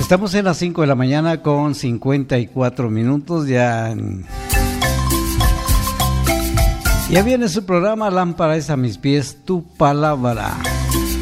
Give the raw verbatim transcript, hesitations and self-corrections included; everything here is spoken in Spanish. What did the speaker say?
Estamos en las cinco de la mañana con cincuenta y cuatro minutos. Ya, ya viene su programa Lámpara es a mis pies, tu palabra.